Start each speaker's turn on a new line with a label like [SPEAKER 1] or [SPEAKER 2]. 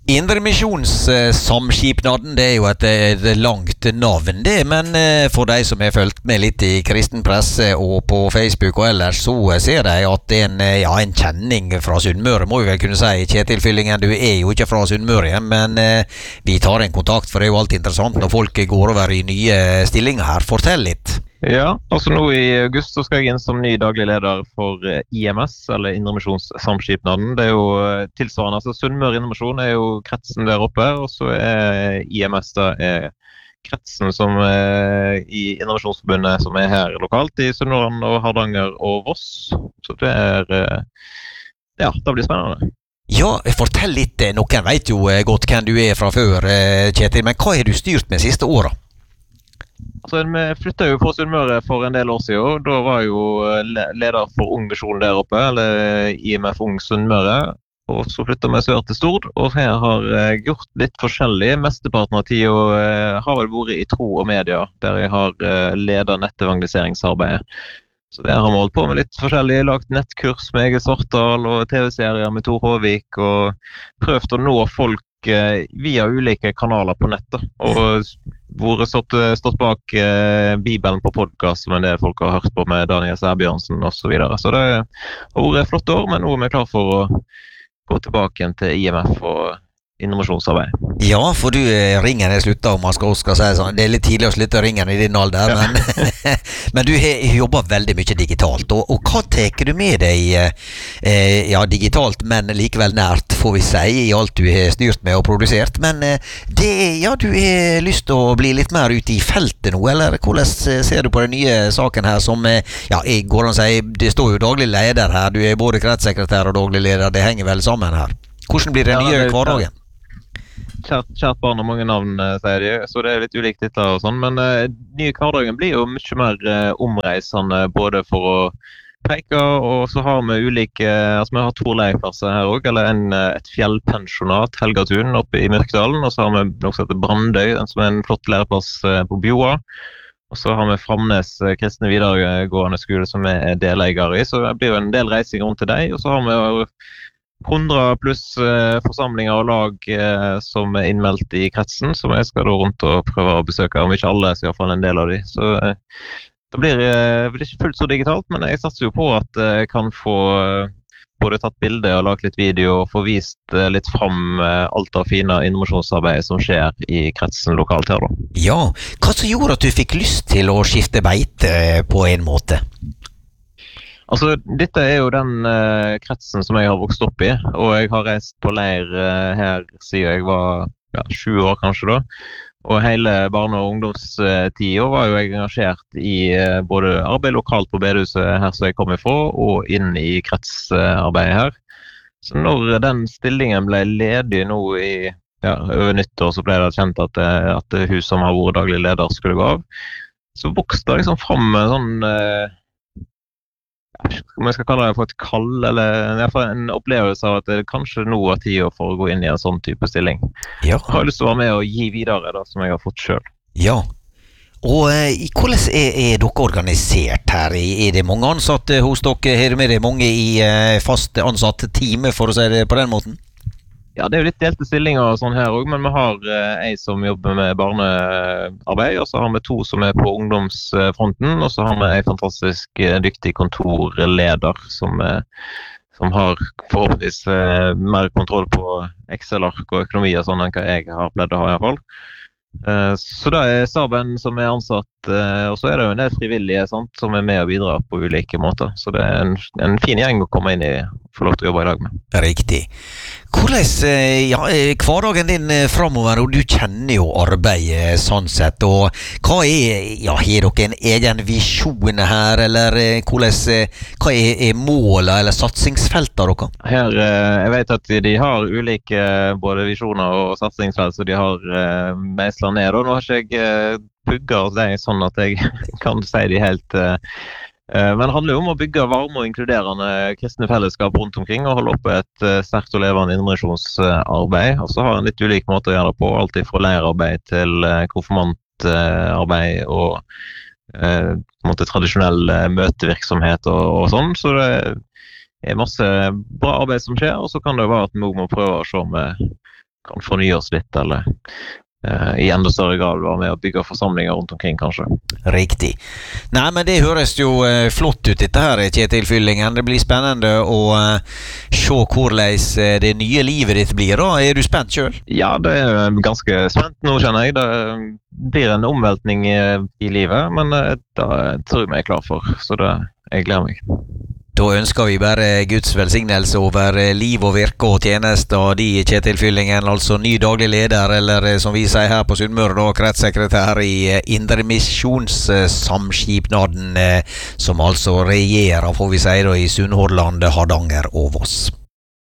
[SPEAKER 1] Indremisjonssamskipnaden, det jo et langt navn det, men for de som har fulgt med litt i kristen presse og på Facebook og ellers, så ser de at det en kjenning fra Sunnmøre, må vi vel kunne si. Kjetil Fyllingen, du jo ikke fra Sunnmøre igjen, men vi tar en kontakt, for det jo alltid interessant når folk går over i nye stillinger her. Fortell litt.
[SPEAKER 2] Ja, altså nå i august så skal jeg inn som ny daglig leder for IMS, eller Indremisjonssamskipnaden. Det jo tilsvarende, altså Sunnmøre Indremisjon jo kretsen der oppe, og så IMS da kretsen som i Indremisjonsforbundet som her lokalt i Sunnmøre og Hardanger og Voss. Så det ja, det blir spennende.
[SPEAKER 1] Ja, fortell litt. Noen vet jo godt hvem du fra før, Kjetil, men hva har du styrt med siste året?
[SPEAKER 2] Altså, vi flyttet jo fra Sunnmøre for en del år siden, da var jeg jo leder for Ung Visjon der oppe, eller IMF Ung Sunnmøre, og så flyttet vi sør til Stord, og her har jeg gjort litt forskjellig. Mesteparten av tiden har vel vært i tro og media, der jeg har ledet nettevangeliseringsarbeidet. Så det har vi holdt på med litt forskjellig, lagt nettkurs med Egil Svartdal og TV-serier med Tor Håvik, og prøvd å nå folk via ulike kanaler på nettet, og stått bak Bibelen på podcast som en del folk har hørt på med Daniel Sæbjørnsen og så videre. Så det har vært flott år, men nå vi klar for å gå tilbake igjen til IMF og innovasjonsarbeid.
[SPEAKER 1] Ja, for du ringen slutta, om man skal si sånn. Det litt tidlig å slutte ringen i din alder, ja. men du har jobbet veldig mye digitalt, og hva teker du med deg digitalt, men likevel nært, får vi si, i alt du har styrt med og produsert, men du har lyst til å bli litt mer ute i feltet nå, eller hvordan ser du på den nye saken her som, går an å si, det står jo daglig leder her, du både kretssekretær og daglig leder, det henger vel sammen her. Hvordan blir den nye hverdagen?
[SPEAKER 2] Kjært barn og mange navn, sier de, så det litt ulikt titler og sånn, men nye hverdagen blir jo mye mer omreisende, både for å peke, og så har vi ulike, altså vi har 2 leieplasser her også, eller et fjellpensjonat, Helgatun, oppe i Myrkdalen, og så har vi også et Brandøy, som en flott læreplass på Bjoa, og så har vi Framnes kristne videregående skole som deleier i, så det blir jo en del reising rundt til deg, og så har vi jo 100 pluss forsamlinger og lag som innmeldt i kretsen, som jeg skal da rundt og prøve å besøke, om ikke alle, så i hvert fall en del av de. Så det blir ikke fullt så digitalt, men jeg satser jo på at jeg kan få både tatt bilde og lagt litt video og få vist litt fram alt av fine innovasjonsarbeid som skjer i kretsen lokalt her da.
[SPEAKER 1] Ja, hva som gjorde at du fikk lyst til å skifte beite på en måte?
[SPEAKER 2] Altså, dette jo den kretsen som jeg har vokst opp i, og jeg har reist på leir her siden jeg var 20 år kanskje da, og hele barne- og ungdomstiden var jo jeg engasjert i både arbeid lokalt på bedehuset her som jeg kom ifra, og inn i kretsarbeidet her. Så når den stillingen ble ledig nå i over nyttår, så ble det kjent at hun som har vært daglig leder skulle gå av, så vokste det liksom fram sånn om jeg skal kalle det for et kall, eller i hvert fall en opplevelse av at det kanskje nå er tid for å gå inn i en sånn type stilling.
[SPEAKER 1] Ja.
[SPEAKER 2] Jeg har lyst til å være med og gi videre det som jeg har fått selv.
[SPEAKER 1] Ja, og hvordan dere organisert her? Det mange ansatte hos dere? Har du med deg mange i fast ansatt team, for å si det på den måten?
[SPEAKER 2] Ja, det jo litt delte stillinger og sånn her også, men vi har en som jobber med barnearbeid, og så har vi 2 som på ungdomsfronten, og så har vi en fantastisk dyktig kontorleder som har forhåpentligvis mer kontroll på Excel-ark og økonomi og sånn enn hva jeg har pleid å ha i hvert fall. Så det staben som ansatt, og så det jo en del frivillige sant, som med og bidrar på ulike måter. Så det en fin gjeng å komme inn i og få lov til å jobbe i dag med.
[SPEAKER 1] Riktig. Hvordan hverdagen din fremover, og du kjenner jo arbeidet sånn sett, og hva har dere en egen visjon her, eller hva målet eller satsingsfeltet dere?
[SPEAKER 2] Her, jeg vet at de har ulike både visjoner og satsingsfelt, så de har meislet ned, og nå har ikke jeg pugget det sånn at jeg kan si de helt men det handler jo om å bygge varme og inkluderende kristne fellesskap rundt omkring og holde oppe et sterkt og levende innovasjonsarbeid, og så har en litt ulik måte å gjøre det på, alltid fra leirarbeid til konfirmantarbeid og tradisjonell møtevirksomhet og sånn, så det masse bra arbeid som skjer, og så kan det være at vi må prøve å se om kan fornye oss litt, eller i enda større grad være med å bygge forsamlinger rundt omkring, kanskje.
[SPEAKER 1] Riktig. Nei, men det høres jo flott ut dette her, Kjetil Fyllingen. Det blir spennende å se hvordan det nye livet ditt blir da. Er du spent selv?
[SPEAKER 2] Ja, det er ganske spent nå, kjenner jeg. Det blir en omveltning i livet, men det tror jeg meg er klar for, så jeg gleder meg.
[SPEAKER 1] Da ønsker vi bare Guds velsignelse over liv og virke og tjeneste av de, Kjetil Fyllingen, altså ny daglig leder, eller som vi sier her på Sunnmøre, da, kretssekretær i Indremisjonssamskipnaden, som altså regjerer, får vi si da, i Sunnhordland, Hardanger og Voss.